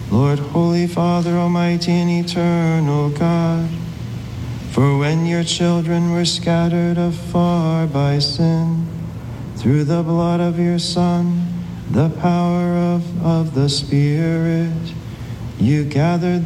Lord, Holy Father, Almighty and Eternal God, for when your children were scattered afar by sin, through the blood of your Son, the power of the Spirit, you gathered